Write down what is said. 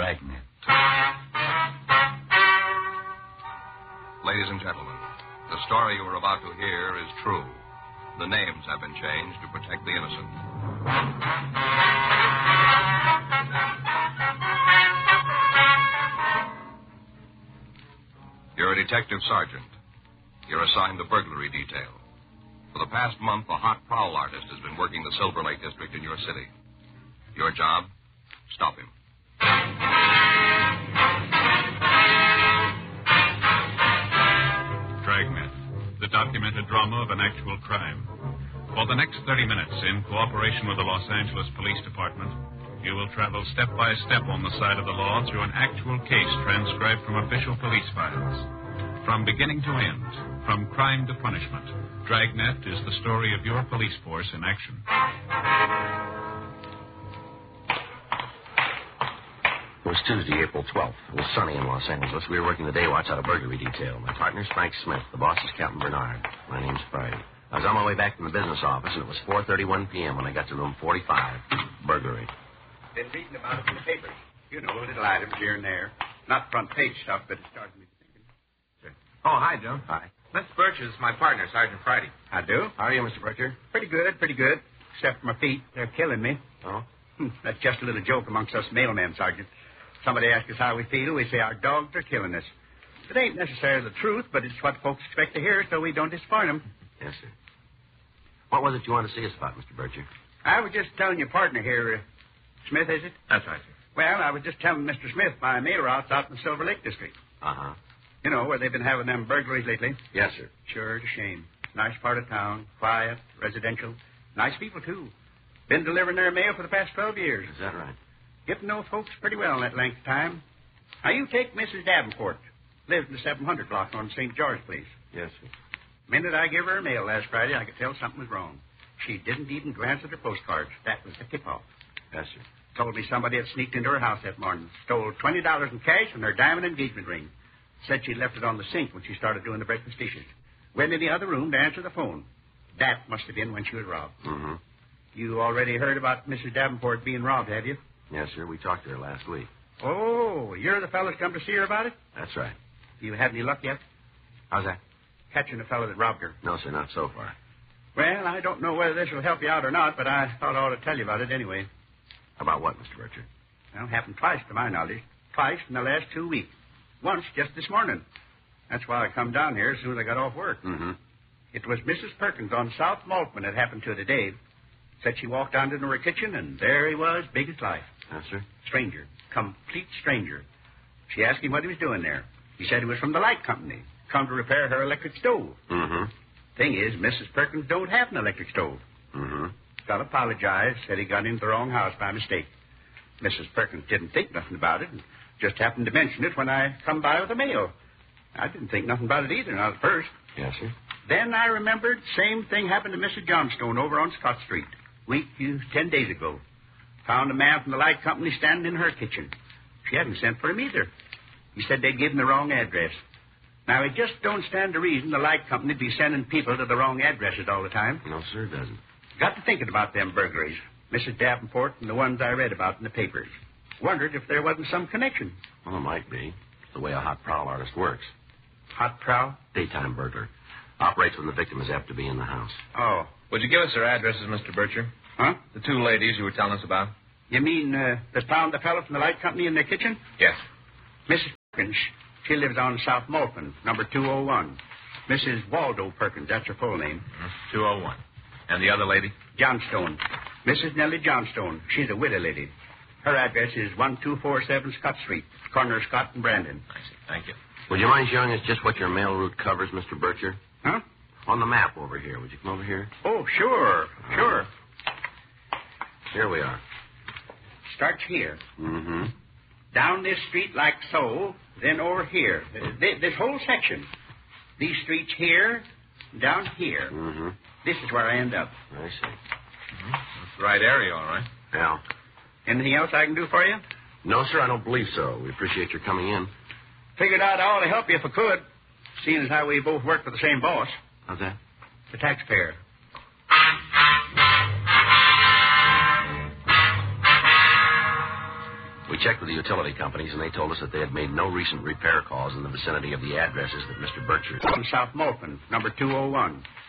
Dragnet. Ladies and gentlemen, the story you are about to hear is true. The names have been changed to protect the innocent. You're a detective sergeant. You're assigned the burglary detail. For the past month, a hot prowl artist has been working the Silver Lake district in your city. Your job? Stop him. Dragnet, the documented drama of an actual crime. For the next 30 minutes, in cooperation with the Los Angeles Police Department, you will travel step by step on the side of the law through an actual case transcribed from official police files. From beginning to end, from crime to punishment, Dragnet is the story of your police force in action. It was Tuesday, April 12th. It was sunny in Los Angeles. We were working the day watch out of burglary detail. My partner's Frank Smith. The boss is Captain Bernard. My name's Friday. I was on my way back from the business office, and it was 4:31 p.m. when I got to room 45. Burglary. Been reading about it in the papers. You know, little items here and there. Not front page stuff, but it started me thinking. Sure. Oh, hi, Joe. Hi. Mr. Birch is my partner, Sergeant Friday. I do. How are you, Mr. Butcher? Pretty good. Except for my feet. They're killing me. Oh? That's just a little joke amongst us mailmen, Sergeant. Somebody asks us how we feel, we say our dogs are killing us. It ain't necessarily the truth, but it's what folks expect to hear, so we don't disappoint them. Yes, sir. What was it you wanted to see us about, Mr. Butcher? I was just telling your partner here, Smith, is it? That's right, sir. Well, I was just telling Mr. Smith my mail route's out in the Silver Lake district. Uh-huh. You know, where they've been having them burglaries lately. Yes, sir. Sure, it's a shame. Nice part of town, quiet, residential. Nice people, too. Been delivering their mail for the past 12 years. Is that right? Get to know folks pretty well in that length of time. Now, you take Mrs. Davenport. Lives in the 700 block on St. George Place. Yes, sir. Minute I gave her mail last Friday, I could tell something was wrong. She didn't even glance at her postcards. That was the tip-off. Yes, sir. Told me somebody had sneaked into her house that morning. Stole $20 in cash and her diamond engagement ring. Said she left it on the sink when she started doing the breakfast dishes. Went in the other room to answer the phone. That must have been when she was robbed. Mm-hmm. You already heard about Mrs. Davenport being robbed, have you? Yes, sir. We talked to her last week. Oh, you're the fellow that come to see her about it? That's right. You had any luck yet? How's that? Catching the fellow that robbed her. No, sir, not so far. Well, I don't know whether this will help you out or not, but I thought I ought to tell you about it anyway. About what, Mr. Richard? Well, it happened twice to my knowledge. Twice in the last 2 weeks. Once just this morning. That's why I come down here as soon as I got off work. Mm-hmm. It was Mrs. Perkins on South Maltman that happened to her today. Said she walked down into her kitchen, and there he was, big as life. Yes, sir. Stranger. Complete stranger. She asked him what he was doing there. He said he was from the light company. Come to repair her electric stove. Mm-hmm. Thing is, Mrs. Perkins don't have an electric stove. Mm-hmm. Got apologized, said he got into the wrong house by mistake. Mrs. Perkins didn't think nothing about it and just happened to mention it when I come by with the mail. I didn't think nothing about it either, not at first. Yes, sir. Then I remembered same thing happened to Mrs. Johnstone over on Scott Street. 10 days ago. Found a man from the light company standing in her kitchen. She hadn't sent for him either. He said they'd given the wrong address. Now, it just don't stand to reason the light company'd be sending people to the wrong addresses all the time. No, sir, it doesn't. Got to thinking about them burglaries. Mrs. Davenport and the ones I read about in the papers. Wondered if there wasn't some connection. Well, it might be. It's the way a hot prowl artist works. Hot prowl? Daytime burglar. Operates when the victim is apt to be in the house. Oh. Would you give us their addresses, Mr. Bircher? Huh? The two ladies you were telling us about? You mean that found the fellow from the light company in their kitchen? Yes. Mrs. Perkins, she lives on South Maltman, number 201. Mrs. Waldo Perkins, that's her full name. 201. And the other lady? Johnstone. Mrs. Nellie Johnstone. She's a widow lady. Her address is 1247 Scott Street, corner of Scott and Brandon. I see. Thank you. Would you mind showing us just what your mail route covers, Mr. Bircher? Huh? On the map over here. Would you come over here? Oh, sure. Sure. Here we are. Starts here. Mm-hmm. Down this street like so, then over here. This whole section. These streets here, down here. Mm-hmm. This is where I end up. I see. Mm-hmm. That's the right area, all right. Yeah. Anything else I can do for you? No, sir, I don't believe so. We appreciate your coming in. Figured out I ought to help you if I could, seeing as how we both work for the same boss. How's that? The taxpayer. We checked with the utility companies, and they told us that they had made no recent repair calls in the vicinity of the addresses that Mr. Bircher... On South Mulpin, number 201.